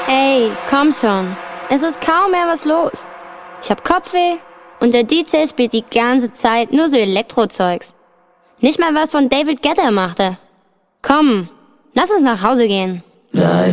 Hey, komm schon. Es ist kaum mehr was los. Ich hab Kopfweh und der DJ spielt die ganze Zeit nur so Elektrozeugs. Nicht mal was von David Guetta machte. Komm, lass uns nach Hause gehen. Nein.